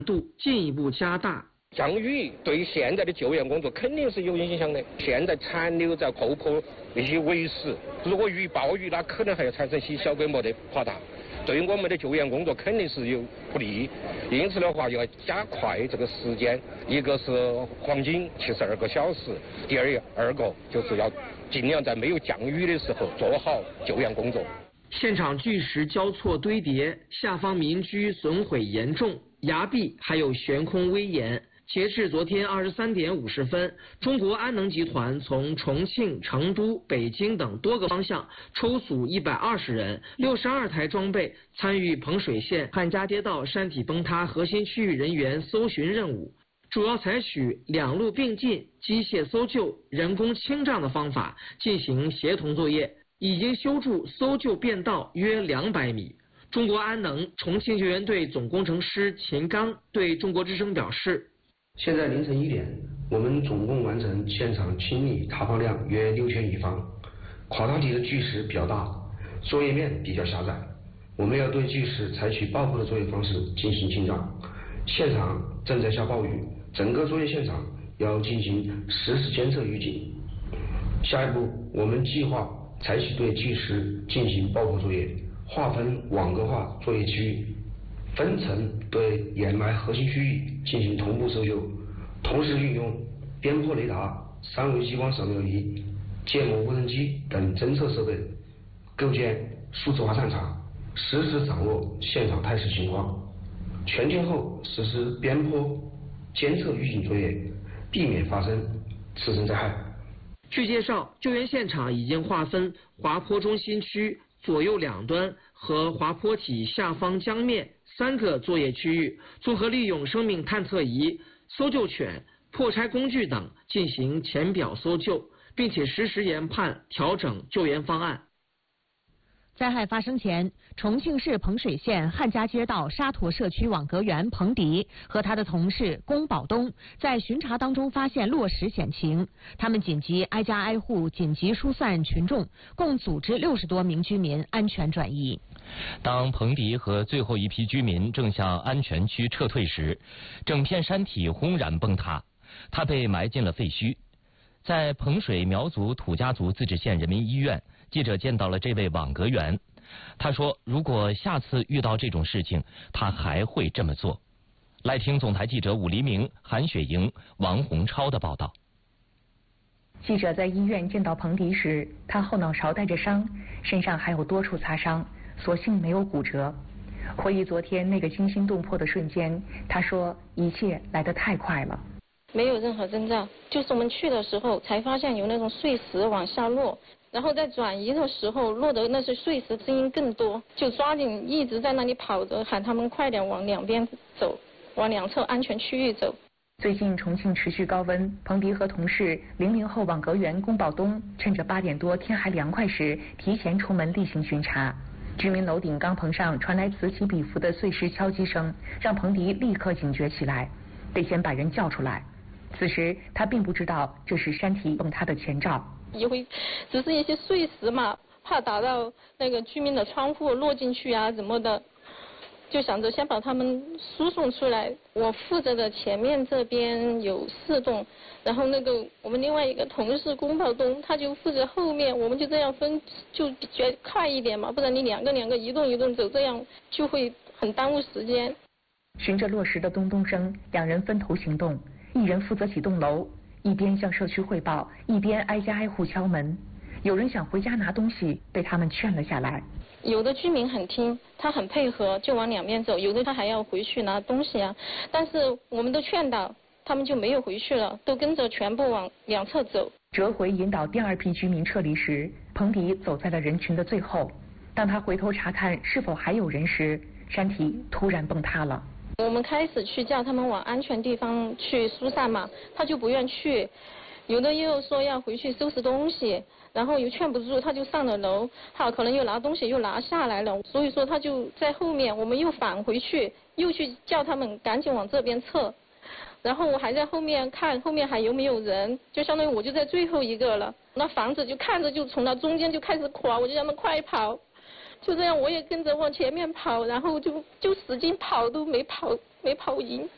度进一步加大。 降雨对现在的救援工作肯定是有影响的。现在残留在后坡那些围石，如果暴雨，那可能还要产生些小规模的垮塌，对于我们的救援工作肯定是有不利。因此的话，要加快这个时间，一个是黄金72个小时，第二个就是要尽量在没有降雨的时候做好救援工作。 现场巨石交错堆叠，下方民居损毁严重，崖壁还有悬空危岩。截至昨天23点50分，中国安能集团从重庆、成都、北京等多个方向抽组120人、62台装备，参与彭水县汉家街道山体崩塌核心区域人员搜寻任务，主要采取两路并进、机械搜救、人工清障的方法进行协同作业，已经修筑搜救便道约200米。中国安能重庆救援队总工程师秦刚对中国之声表示。 现在凌晨1点，我们总共完成现场清理塌方量约6000立方，垮塌体的巨石比较大，作业面比较狭窄，我们要对巨石采取爆破的作业方式进行清障。现场正在下暴雨，整个作业现场要进行实时监测预警。下一步，我们计划采取对巨石进行爆破作业，划分网格化作业区域，分层对掩埋核心区域进行同步搜救，同时运用边坡雷达、3维激光扫描仪、建模无人机等侦测设备，构建数字化战场，实时掌握现场态势情况，全天候实施边坡监测预警作业，避免发生次生灾害。 据介绍，救援现场已经划分滑坡中心区左右两端和滑坡体下方江面3个作业区域，综合利用生命探测仪、搜救犬、破拆工具等进行浅表搜救，并且实时研判调整救援方案。 灾害发生前，重庆市彭水县汉家街道沙坨社区网格员彭迪和他的同事龚宝东在巡查当中发现落石险情，他们紧急挨家挨户紧急疏散群众，共组织60多名居民安全转移。 当彭迪和最后一批居民正向安全区撤退时，整片山体轰然崩塌，他被埋进了废墟。在彭水苗族土家族自治县人民医院，记者见到了这位网格员，他说如果下次遇到这种事情，他还会这么做。来听总台记者武黎明、韩雪莹、王洪超的报道。 记者在医院见到彭迪时，他后脑勺带着伤，身上还有多处擦伤，所幸没有骨折。回忆昨天那个惊心动魄的瞬间，他说一切来得太快了。 没有任何征兆，就是我们去的时候才发现有那种碎石往下落，然后在转移的时候落的那些碎石声音更多，就抓紧一直在那里跑着，喊他们快点往两边走，往两侧安全区域走。 最近重庆持续高温，彭迪和同事00后网格员龚宝东趁着8点多天还凉快时，提前出门例行巡查。居民楼顶钢棚上传来此起彼伏的碎石敲击声，让彭迪立刻警觉起来，得先把人叫出来。此时他并不知道这是山体崩塌的前兆， 以为只是一些碎石嘛，怕打到那个居民的窗户落进去啊怎么的，就想着先把他们输送出来。我负责的前面这边有4栋，然后那个我们另外一个同事龚宝东他就负责后面，我们就这样分，就觉得快一点嘛，不然你两个一栋走，这样就会很耽误时间。 循着落石的咚咚声，两人分头行动，一人负责几栋楼，一边向社区汇报，一边挨家挨户敲门。有人想回家拿东西，被他们劝了下来。 有的居民很听，他很配合，就往两边走；有的他还要回去拿东西啊。但是我们都劝导，他们就没有回去了，都跟着全部往两侧走。 折回引导第2批居民撤离时，彭迪走在了人群的最后。当他回头查看是否还有人时，山体突然崩塌了。 我们开始去叫他们往安全地方去疏散嘛，他就不愿去，有的又说要回去收拾东西，然后又劝不住，他就上了楼，他可能又拿东西又拿下来了，所以说他就在后面，我们又返回去，又去叫他们赶紧往这边撤，然后我还在后面看后面还有没有人，就相当于我就在最后一个了，那房子就看着就从那中间就开始垮，我就让他们快跑。就这样，我也跟着往前面跑，然后就使劲跑，都没跑赢。